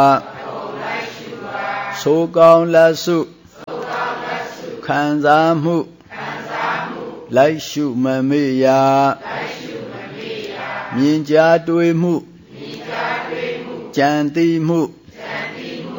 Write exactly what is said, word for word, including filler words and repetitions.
ဆိုကောင်းလက်စုခံစားမှုလိုက်ရှုမမေ့ရာမြင်ကြားတွေးမှုကြံသိမှု